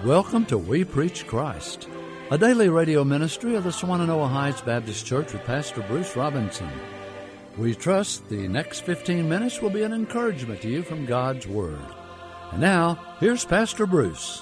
Welcome to We Preach Christ, a daily radio ministry of the Swannanoa Heights Baptist Church with Pastor Bruce Robinson. We trust the next 15 minutes will be an encouragement to you from God's Word. And now, here's Pastor Bruce.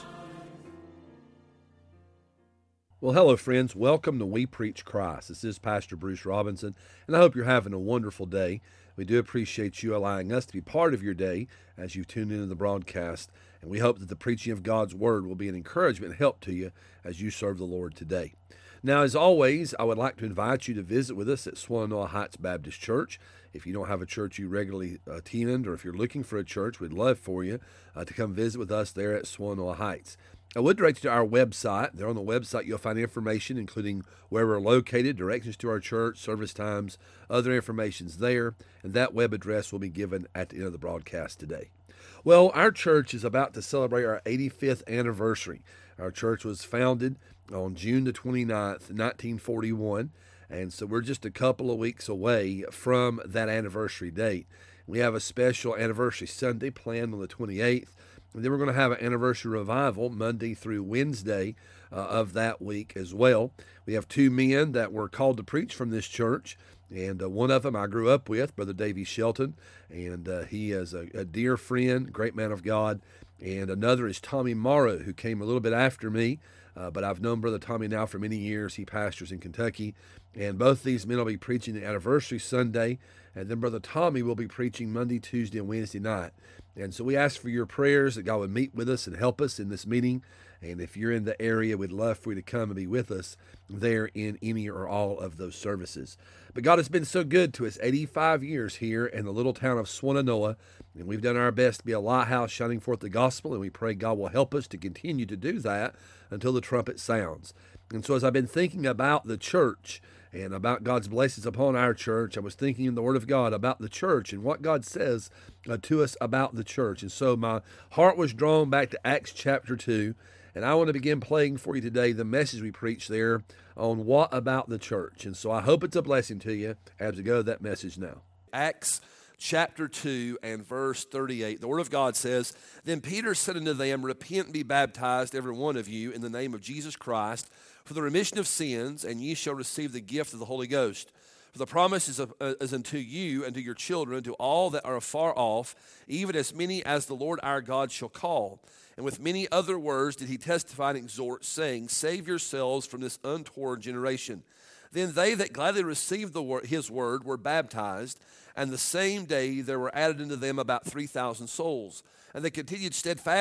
Well, hello, friends. Welcome to We Preach Christ. This is Pastor Bruce Robinson, and I hope you're having a wonderful day. We do appreciate you allowing us to be part of your day as you tune into the broadcast, and we hope that the preaching of God's Word will be an encouragement and help to you as you serve the Lord today. Now, as always, I would like to invite you to visit with us at Swannanoa Heights Baptist Church. If you don't have a church you regularly attend, or if you're looking for a church, we'd love for you to come visit with us there at Swannanoa Heights. I would direct you to our website. There on the website, you'll find information, including where we're located, directions to our church, service times, other information's there, and that web address will be given at the end of the broadcast today. Well, our church is about to celebrate our 85th anniversary. Our church was founded on June the 29th, 1941, and so we're just a couple of weeks away from that anniversary date. We have a special anniversary Sunday planned on the 28th, and then we're going to have an anniversary revival Monday through Wednesday of that week as well. We have two men that were called to preach from this church, and one of them I grew up with, Brother Davy Shelton, and he is a dear friend, great man of God. And another is Tommy Morrow, who came a little bit after me, but I've known Brother Tommy now for many years. He pastors in Kentucky, and both these men will be preaching the anniversary Sunday, and then Brother Tommy will be preaching Monday, Tuesday, and Wednesday night. And so we ask for your prayers that God would meet with us and help us in this meeting. And if you're in the area, we'd love for you to come and be with us there in any or all of those services. But God has been so good to us, 85 years here in the little town of Swannanoa, and we've done our best to be a lighthouse shining forth the gospel, and we pray God will help us to continue to do that until the trumpet sounds. And so as I've been thinking about the church and about God's blessings upon our church, I was thinking in the Word of God about the church and what God says to us about the church. And so my heart was drawn back to Acts chapter 2, and I want to begin playing for you today the message we preached there on what about the church. And so I hope it's a blessing to you as we go to that message now. Acts chapter 2 and verse 38, the Word of God says, "Then Peter said unto them, Repent and be baptized, every one of you, in the name of Jesus Christ, for the remission of sins, and ye shall receive the gift of the Holy Ghost. For the promise is unto you and to your children, to all that are afar off, even as many as the Lord our God shall call." And with many other words did he testify and exhort, saying, Save yourselves from this untoward generation. Then they that gladly received his word were baptized, and the same day there were added unto them about 3,000 souls. And they continued steadfast